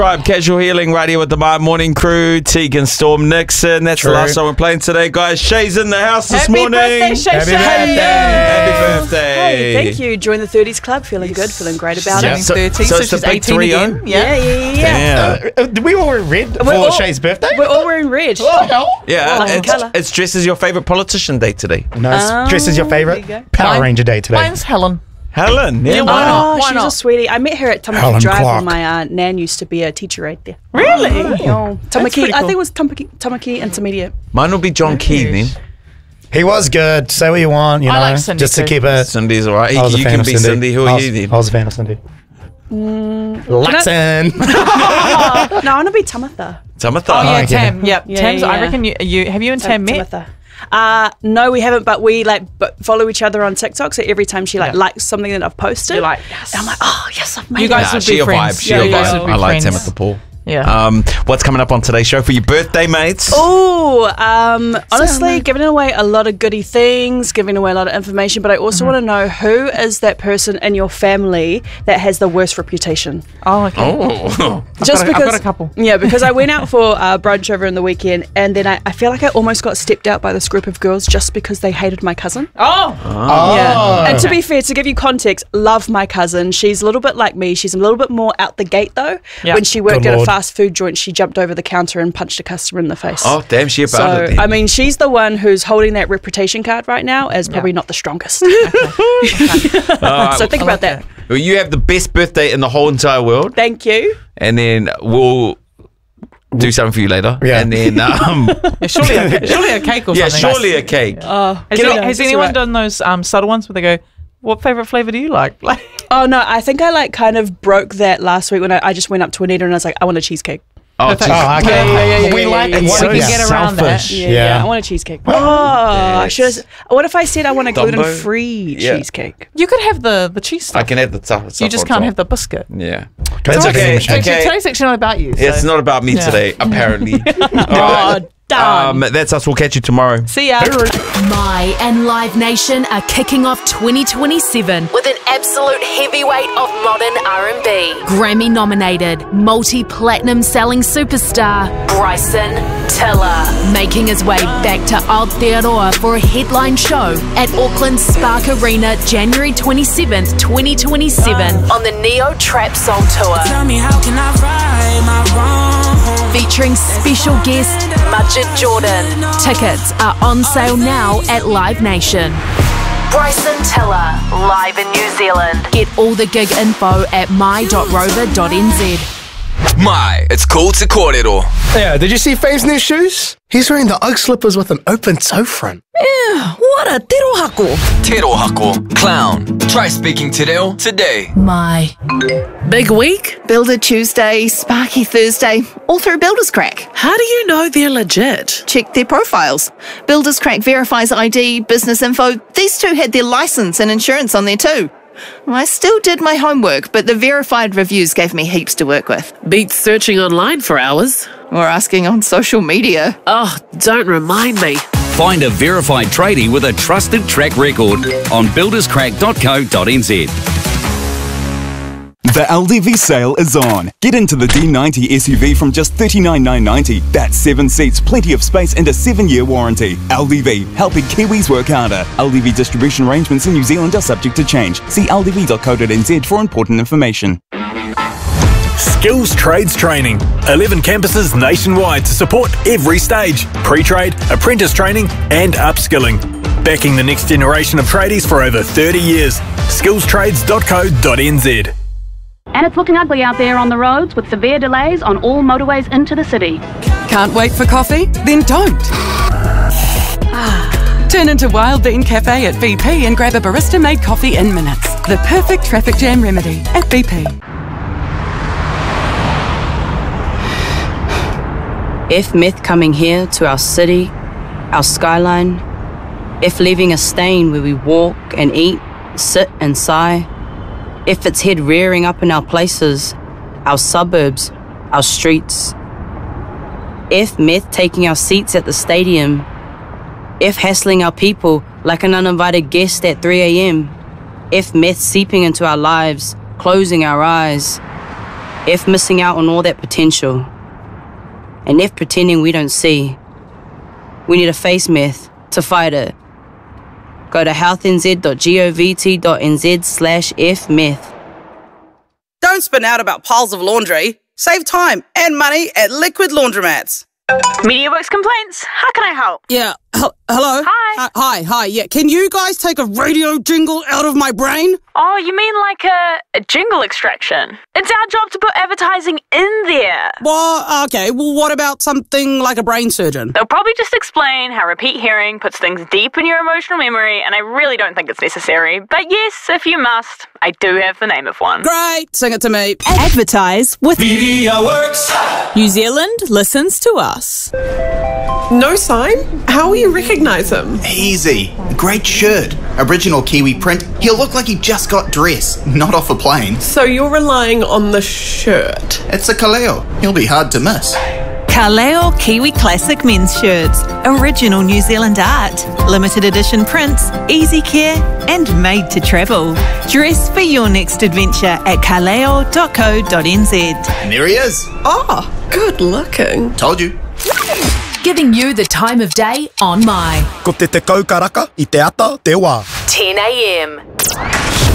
Right, Casual Healing right here with the My Morning Crew, Tegan Storm Nixon. That's the last song we're playing today, guys. Shay's in the house this morning. Birthday, Shay. Happy birthday. Hey, thank you. Join the 30s club. Feeling good, feeling great about it. So 30, it's she's the big 18 again. 3-0? Yeah. Do we all wear red for Shay's birthday? We're all wearing red. Yeah, Lucky colour. it's dressed as your favourite politician day today. No, dress is your favourite there you go. Power Ranger day today. Mine's Helen. Helen, yeah. Why not? Oh, Why she's not? a sweetie. I met her at Tamaki Helen Drive Clark. when my nan used to be a teacher right there. Really? Oh, Tamaki. pretty I cool. think it was Tamaki Intermediate. Mine will be John Key then. He was good. Say what you want, you I know, like Cindy just to too. keep it. Cindy's all right. I was a You fan can of be Cindy. Who are you then? I was a fan of Cindy. Luxon. No, I want to be Tamatha. Tamatha. Oh, yeah, okay. Tam. Yep. Yeah, Tam's, I yeah. reckon you have you and Tam met? Tamatha. No, we haven't, but we follow each other on TikTok. So every time she likes something that I've posted, You're like, I'm like, oh yes, I've made You guys it. would she be a friends. vibe. She a you guys would vibe. be I like friends. Tamatha Paul. Yeah. What's coming up on today's show for your birthday, mates? Oh, honestly, giving away a lot of goody things, giving away a lot of information, but I also want to know who is that person in your family that has the worst reputation. Oh, okay. Oh. I've got a couple. Yeah, because I went out for brunch over in the weekend, and then I feel like I almost got stepped out by this group of girls just because they hated my cousin. Oh. Yeah. And to be fair, to give you context, love my cousin. She's a little bit like me. She's a little bit more out the gate, though. Yeah. When she worked Good at a Lord. fast food joint, she jumped over the counter and punched a customer in the face. Oh, damn, she about So, it then. I mean, she's the one who's holding that reputation card right now as probably not the strongest. All right, So think about that. well, you have the best birthday in the whole entire world, Thank you. and then we'll do something for you later. Yeah. And then, Yeah, surely a cake or yeah, something. surely a cake. Has anyone done those subtle ones where they go, what favourite flavour do you like? Like, Oh, no, I think I kind of broke that last week when I just went up to Anita and I was like, I want a cheesecake. Oh, geez. Oh, okay. we like It's we so can get around that. Yeah, I want a cheesecake. Oh, what if I said I want a Dumbo? gluten-free Yeah. cheesecake? You could have the cheese stuff. I can have the stuff. You just can't have the biscuit. Yeah. That's Okay, okay. okay. Today's actually not about you. It's so- not about me today, apparently. Oh, done. That's us. We'll catch you tomorrow. See ya. My and Live Nation are kicking off 2027 with an absolute heavyweight of modern R&B. Grammy-nominated, multi-platinum selling superstar Bryson Tiller, making his way back to Aotearoa for a headline show at Auckland Spark Arena January 27th, 2027 on the Neo Trap Soul Tour. Tell me how can I right my wrong? Featuring special guest Majid Jordan. Tickets are on sale now at Live Nation. Bryson Tiller, live in New Zealand. Get all the gig info at my.rover.nz. My, it's called to Kōrero. Yeah, did you see Fave's new shoes? He's wearing the Ugg slippers with an open toe front. What a tirohako. Te rohako, clown. Try speaking te reo today. My. Big week? Builder Tuesday, Sparky Thursday, all through Builders Crack. How do you know they're legit? Check their profiles. Builders Crack verifies ID, business info. These two had their license and insurance on there too. I still did my homework, but the verified reviews gave me heaps to work with. Beats searching online for hours. Or asking on social media. Oh, don't remind me. Find a verified tradie with a trusted track record on builderscrack.co.nz. The LDV sale is on. Get into the D90 SUV from just $39,990. That's 7 seats, plenty of space and a 7-year warranty. LDV, helping Kiwis work harder. LDV distribution arrangements in New Zealand are subject to change. See ldv.co.nz for important information. Skills Trades Training. 11 campuses nationwide to support every stage. Pre-trade, apprentice training and upskilling. Backing the next generation of tradies for over 30 years. skillstrades.co.nz. And it's looking ugly out there on the roads with severe delays on all motorways into the city. Can't wait for coffee? Then don't. Turn into Wild Bean Cafe at BP and grab a barista-made coffee in minutes. The perfect traffic jam remedy at BP. If myth coming here to our city, our skyline, if leaving a stain where we walk and eat, sit and sigh, if it's head rearing up in our places, our suburbs, our streets, if myth taking our seats at the stadium, if hassling our people like an uninvited guest at 3 a.m, if myth seeping into our lives, closing our eyes, F missing out on all that potential. And F pretending we don't see. We need to face myth to fight it. Go to healthnz.govt.nz/F-myth. Don't spin out about piles of laundry. Save time and money at Liquid Laundromats. MediaWorks complaints. How can I help? Yeah. Hello? Hi. Hi. Yeah. Can you guys take a radio jingle out of my brain? Oh, you mean like a jingle extraction? It's our job to put advertising in there. Well, okay. Well, what about something like a brain surgeon? They'll probably just explain how repeat hearing puts things deep in your emotional memory, and I really don't think it's necessary. But yes, if you must, I do have the name of one. Great. Sing it to me. Advertise with MediaWorks. New Zealand listens to us. No sign? How will you recognise him? Easy. Great shirt. Original Kiwi print. He'll look like he just got dressed, not off a plane. So you're relying on the shirt? It's a Kaleo. He'll be hard to miss. Kaleo Kiwi Classic men's shirts. Original New Zealand art. Limited edition prints, easy care and made to travel. Dress for your next adventure at kaleo.co.nz. And there he is. Oh, good looking. Told you. Giving you the time of day on My. Ko te kau karaka I te ata te wā. 10 a.m.